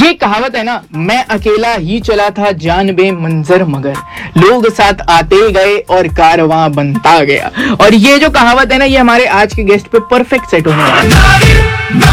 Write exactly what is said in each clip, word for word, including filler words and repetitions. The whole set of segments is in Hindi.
ये कहावत है ना, मैं अकेला ही चला था जान बे मंजर मगर, लोग साथ आते गए और कारवां बनता गया। और ये जो कहावत है ना, ये हमारे आज के गेस्ट पे परफेक्ट सेट होने वाली है।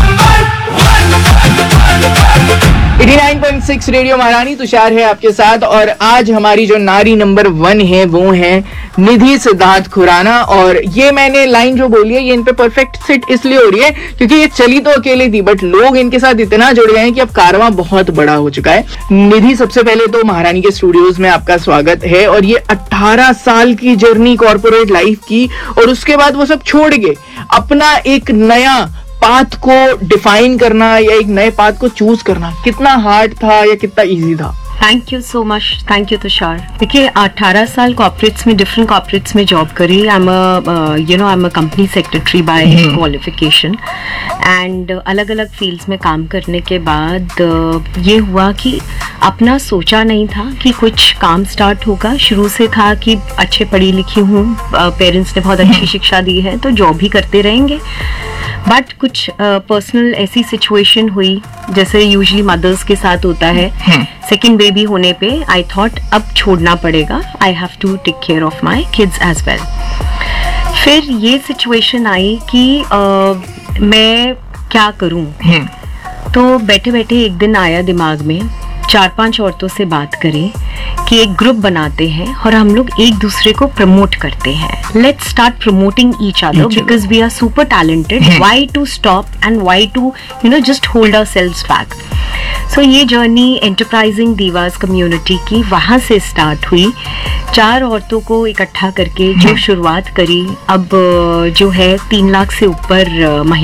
नवासी पॉइंट सिक्स रेडियो महारानी, तुषार है आपके साथ। और आज हमारी जो नारी नंबर वन है वो है निधि सिद्धार्थ खुराना। और ये मैंने लाइन जो बोली है, ये इन पे परफेक्ट फिट इसलिए हो रही है क्योंकि ये चली तो अकेले थी, बट लोग इनके साथ इतना जुड़ गए हैं कि अब कारवां बहुत बड़ा हो चुका है। निधि, सबसे पहले तो महारानी के स्टूडियोज में आपका स्वागत है। और ये अठारह साल की जर्नी कॉर्पोरेट लाइफ की, और उसके बाद वो सब छोड़ के अपना एक नया पाथ को डिफाइन करना या एक नए पाथ को चूज करना कितना हार्ड था या कितना इजी था? Thank you so much, thank you Tushar. देखिए, अठारह साल कॉर्पोरेट्स में, डिफरेंट कॉर्पोरेट्स में जॉब करी। I am a you know I am a company secretary bye qualification, and अलग अलग फील्ड्स में काम करने के बाद uh, ये हुआ कि अपना सोचा नहीं था कि कुछ काम स्टार्ट होगा। शुरू से था कि अच्छे पढ़ी लिखी हूँ, पेरेंट्स ने बहुत अच्छी शिक्षा दी है तो जॉब ही करते रहेंगे। बट कुछ पर्सनल uh, ऐसी सिचुएशन हुई जैसे यूजुअली मदर्स के साथ होता है। सेकेंड बेबी होने पे आई थॉट अब छोड़ना पड़ेगा, I have to take care of my kids as well. फिर ये सिचुएशन आई कि uh, मैं क्या करूं। तो बैठे बैठे एक दिन आया दिमाग में, चार पांच औरतों से बात करें कि एक ग्रुप बनाते हैं और हम लोग एक दूसरे को प्रमोट करते हैं। Let's start promoting each other because we are super talented. Why to stop and why to you know just hold ourselves back. सो ये जर्नी एंटरप्राइजिंग दीवास कम्युनिटी की वहां से स्टार्ट हुई। चार औरतों को इकट्ठा करके जो शुरुआत करी, अब जो है तीन लाख से ऊपर महिला